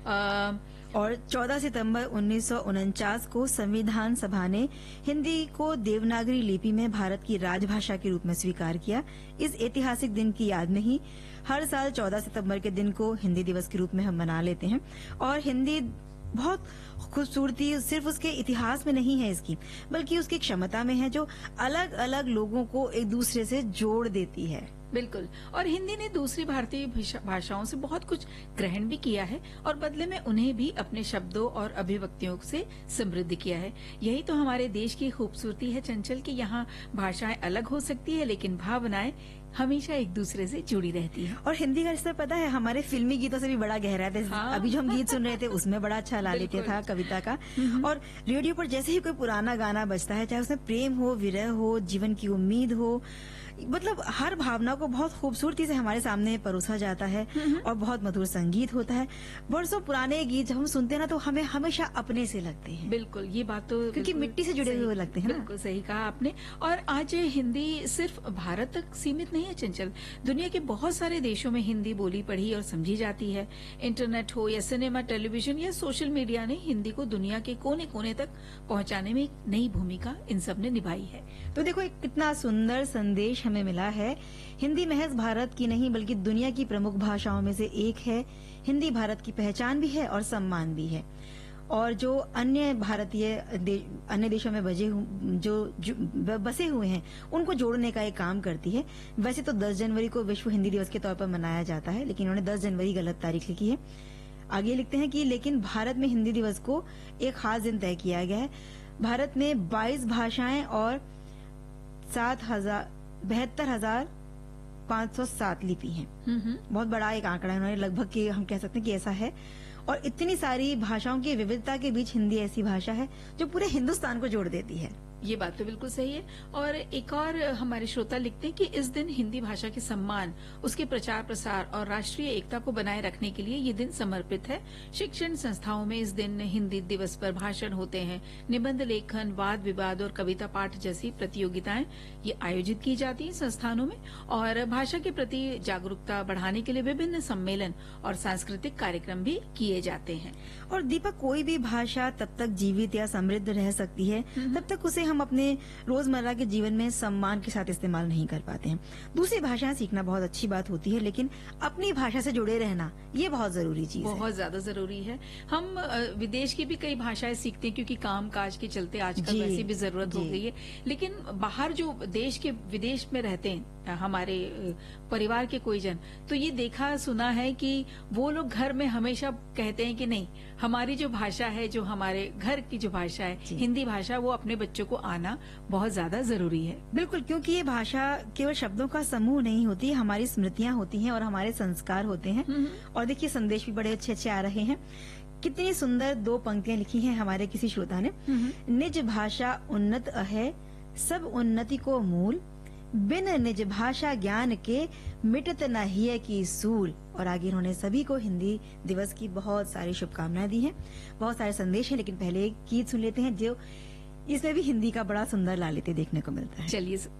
और 14 सितंबर 1949 को संविधान सभा ने हिंदी को देवनागरी लिपि में भारत की राजभाषा के रूप में स्वीकार किया। इस ऐतिहासिक दिन की याद में ही हर साल 14 सितंबर के दिन को हिंदी दिवस के रूप में हम मना लेते हैं। और हिंदी बहुत खूबसूरती सिर्फ उसके इतिहास में नहीं है इसकी, बल्कि उसकी क्षमता में है, जो अलग अलग लोगों को एक दूसरे से जोड़ देती है। बिल्कुल। और हिंदी ने दूसरी भारतीय भाषाओं से बहुत कुछ ग्रहण भी किया है और बदले में उन्हें भी अपने शब्दों और अभिव्यक्तियों से समृद्ध किया है। यही तो हमारे देश की खूबसूरती है चंचल, कि यहाँ भाषाएं अलग हो सकती है लेकिन भावनाएं हमेशा एक दूसरे से जुड़ी रहती है। और हिंदी का रिश्ता पता है हमारे फिल्मी गीतों से भी बड़ा गहरा है। हाँ। अभी जो हम गीत सुन रहे थे उसमें बड़ा अच्छा लालित्य था कविता का। और रेडियो पर जैसे ही कोई पुराना गाना बजता है, चाहे उसमें प्रेम हो, विरह हो, जीवन की उम्मीद हो, मतलब हर भावना को बहुत खूबसूरती से हमारे सामने परोसा जाता है और बहुत मधुर संगीत होता है। बरसों पुराने गीत जब हम सुनते हैं ना, तो हमें हमेशा अपने से लगते हैं। बिल्कुल, ये बात तो क्योंकि मिट्टी से जुड़े हुए लगते हैं ना। बिल्कुल सही कहा आपने। और आज हिंदी सिर्फ भारत तक सीमित नहीं है चंचल, दुनिया के बहुत सारे देशों में हिंदी बोली पढ़ी और समझी जाती है। इंटरनेट हो या सिनेमा, टेलीविजन या सोशल मीडिया ने हिंदी को दुनिया के कोने कोने तक पहुंचाने में एक नई भूमिका इन सब ने निभाई है। तो देखो एक कितना सुंदर संदेश हमें मिला है। हिंदी महज भारत की नहीं बल्कि दुनिया की प्रमुख भाषाओं में से एक है। हिंदी भारत की पहचान भी है और सम्मान भी है। और जो अन्य भारतीय अन्य देशों में जो बसे हुए हैं, उनको जोड़ने का एक काम करती है। वैसे तो 10 जनवरी को विश्व हिंदी दिवस के तौर पर मनाया जाता है, लेकिन उन्होंने 10 जनवरी गलत तारीख लिखी है। आगे लिखते हैं कि लेकिन भारत में हिंदी दिवस को एक खास दिन तय किया गया है। भारत में 22 भाषाएं और 72,507 लिपि हैं। बहुत बड़ा एक आंकड़ा है। उन्होंने लगभग कि हम कह सकते हैं कि ऐसा है। और इतनी सारी भाषाओं की विविधता के बीच हिंदी ऐसी भाषा है जो पूरे हिंदुस्तान को जोड़ देती है। ये बात तो बिल्कुल सही है। और एक और हमारे श्रोता लिखते हैं कि इस दिन हिंदी भाषा के सम्मान, उसके प्रचार प्रसार और राष्ट्रीय एकता को बनाए रखने के लिए ये दिन समर्पित है। शिक्षण संस्थाओं में इस दिन हिंदी दिवस पर भाषण होते हैं, निबंध लेखन, वाद विवाद और कविता पाठ जैसी प्रतियोगिताएं ये आयोजित की जाती हैं संस्थानों में। और भाषा के प्रति जागरूकता बढ़ाने के लिए विभिन्न सम्मेलन और सांस्कृतिक कार्यक्रम भी किए जाते हैं। और दीपक, कोई भी भाषा तब तक जीवित या समृद्ध रह सकती है तब तक उसे हम अपने रोजमर्रा के जीवन में सम्मान के साथ इस्तेमाल नहीं कर पाते हैं। दूसरी भाषाएं सीखना बहुत अच्छी बात होती है, लेकिन अपनी भाषा से जुड़े रहना ये बहुत जरूरी चीज है। बहुत ज्यादा जरूरी है। हम विदेश की भी कई भाषाएं सीखते हैं क्योंकि काम काज के चलते आजकल वैसी भी जरूरत हो गई है। लेकिन बाहर जो देश के विदेश में रहते हैं हमारे परिवार के कोई जन, तो ये देखा सुना है कि वो लोग घर में हमेशा कहते हैं कि नहीं, हमारी जो भाषा है, जो हमारे घर की जो भाषा है हिंदी भाषा, वो अपने बच्चों को आना बहुत ज्यादा जरूरी है। बिल्कुल, क्योंकि ये भाषा केवल शब्दों का समूह नहीं होती, हमारी स्मृतियां होती हैं और हमारे संस्कार होते हैं। और देखिए संदेश भी बड़े अच्छे अच्छे आ रहे हैं। कितनी सुंदर 2 पंक्तियां लिखी हैं हमारे किसी श्रोता ने। निज भाषा उन्नत है, सब उन्नति को मूल, बिन निज भाषा ज्ञान के मिटत न हिय की सूल। और आगे उन्होंने सभी को हिंदी दिवस की बहुत सारी शुभकामनाएं दी हैं। बहुत सारे संदेश हैं, लेकिन पहले एक गीत सुन लेते हैं जो इसमें भी हिंदी का बड़ा सुंदर लालित्य देखने को मिलता है। चलिए